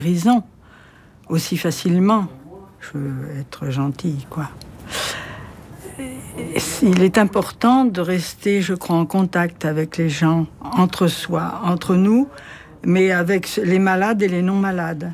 guérison aussi facilement. Je veux être gentille, quoi. Il est important de rester, je crois, en contact avec les gens, entre soi, entre nous, mais avec les malades et les non-malades.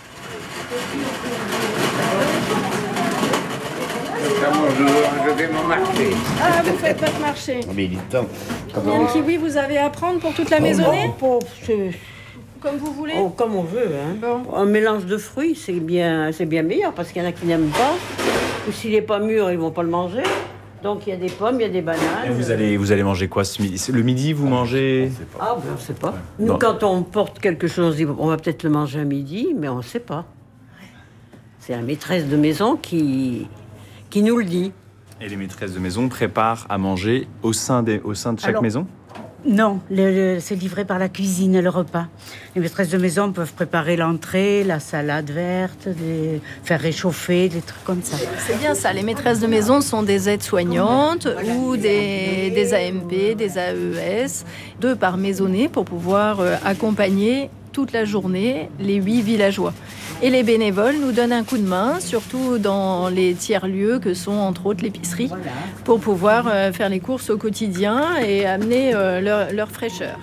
Je fais mon marché. Ah, vous faites votre marché. Mais il est temps. Combien de kiwis vous avez à prendre pour toute la maisonnée? Comme vous voulez. Oh, comme on veut. Hein. Bon. Un mélange de fruits, c'est bien meilleur parce qu'il y en a qui n'aiment pas. Ou s'il n'est pas mûr, ils ne vont pas le manger. Donc il y a des pommes, il y a des bananes. Et vous allez manger quoi ce midi? Le midi, vous mangez? Ah, ben, on ne sait pas. Nous, quand on porte quelque chose, on va peut-être le manger à midi, mais on ne sait pas. C'est la maîtresse de maison qui nous le dit. Et les maîtresses de maison préparent à manger au sein de chaque maison? Non, c'est livré par la cuisine, le repas. Les maîtresses de maison peuvent préparer l'entrée, la salade verte, faire réchauffer, des trucs comme ça. C'est bien ça, les maîtresses de maison sont des aides-soignantes ou des AMP, des AES, 2 par maisonnée pour pouvoir accompagner toute la journée les 8 villageois. Et les bénévoles nous donnent un coup de main, surtout dans les tiers-lieux que sont entre autres l'épicerie, pour pouvoir faire les courses au quotidien et amener leur fraîcheur.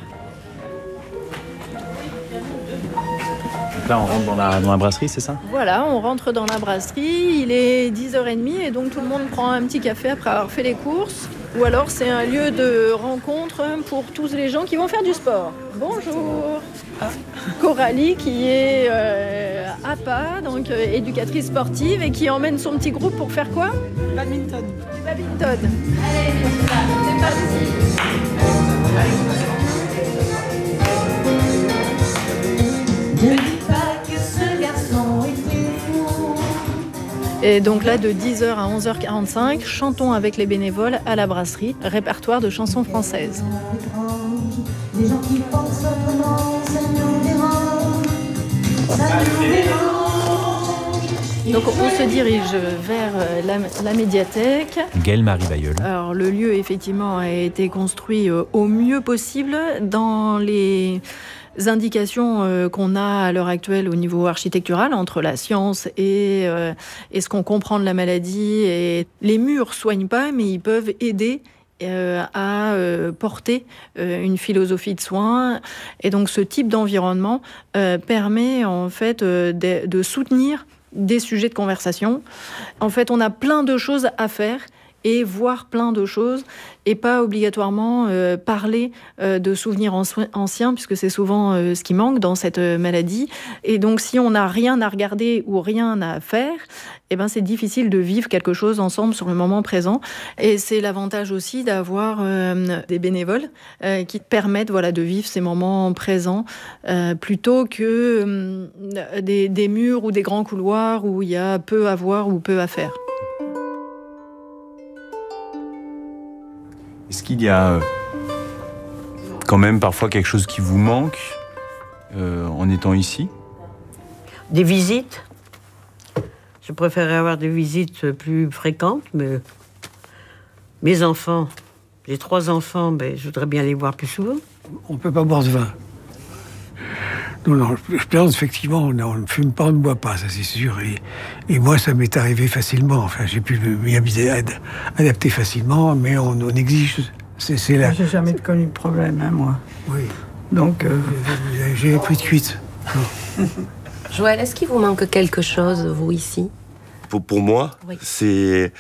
Là, on rentre dans la brasserie, c'est ça? Voilà, on rentre dans la brasserie, il est 10h30 et donc tout le monde prend un petit café après avoir fait les courses. Ou alors c'est un lieu de rencontre pour tous les gens qui vont faire du sport. Bonjour. Coralie qui est APA, donc éducatrice sportive, et qui emmène son petit groupe pour faire quoi? Badminton. Du badminton. Allez, c'est parti. Ne dis pas que ce garçon est fou. Et donc là, de 10h à 11h45, chantons avec les bénévoles à la brasserie, répertoire de chansons françaises. Les gens qui pensent autrement, ça nous dérange, ça nous dérange. Donc on se dirige vers la médiathèque. Gaëlle-Marie Bailleul. Alors le lieu effectivement a été construit au mieux possible dans les indications qu'on a à l'heure actuelle au niveau architectural entre la science et ce qu'on comprend de la maladie. Et les murs soignent pas, mais ils peuvent aider à porter une philosophie de soins. Et donc ce type d'environnement permet en fait de soutenir des sujets de conversation. En fait, on a plein de choses à faire et voir plein de choses et pas obligatoirement parler de souvenirs anciens, puisque c'est souvent ce qui manque dans cette maladie. Et donc, si on n'a rien à regarder ou rien à faire, eh ben, c'est difficile de vivre quelque chose ensemble sur le moment présent. Et c'est l'avantage aussi d'avoir des bénévoles qui permettent de vivre ces moments présents plutôt que des murs ou des grands couloirs où il y a peu à voir ou peu à faire. Est-ce qu'il y a quand même parfois quelque chose qui vous manque en étant ici? Des visites. Je préférerais avoir des visites plus fréquentes, mais mes enfants, j'ai 3 enfants, je voudrais bien les voir plus souvent. On ne peut pas boire de vin. Non, je plaisante, effectivement, on ne fume pas, on ne boit pas, ça c'est sûr. Et moi, ça m'est arrivé facilement. Enfin, j'ai pu m'y adapter facilement, mais on exige. C'est là. J'ai jamais connu de problème, moi. Oui. Donc, j'ai pris de cuite. Joël, est-ce qu'il vous manque quelque chose, vous, ici? Pour moi, oui. C'est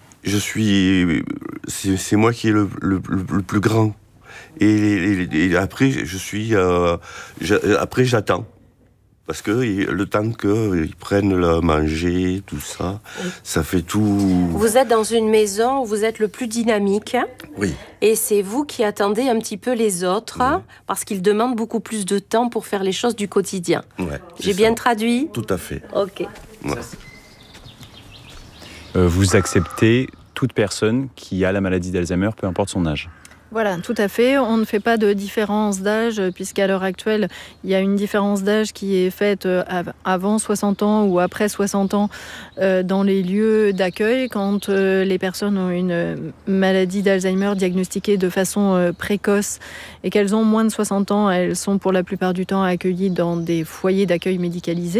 moi qui est le plus grand. Et après, après, j'attends. Parce que le temps qu'ils prennent le manger, tout ça, oui. Ça fait tout... Vous êtes dans une maison où vous êtes le plus dynamique. Oui. Et c'est vous qui attendez un petit peu les autres, oui. Parce qu'ils demandent beaucoup plus de temps pour faire les choses du quotidien. Ouais, j'ai bien traduit? Tout à fait. Ok. Ouais. Vous acceptez toute personne qui a la maladie d'Alzheimer, peu importe son âge? Voilà, tout à fait. On ne fait pas de différence d'âge, puisqu'à l'heure actuelle, il y a une différence d'âge qui est faite avant 60 ans ou après 60 ans dans les lieux d'accueil, quand les personnes ont une maladie d'Alzheimer diagnostiquée de façon précoce et qu'elles ont moins de 60 ans, elles sont pour la plupart du temps accueillies dans des foyers d'accueil médicalisés.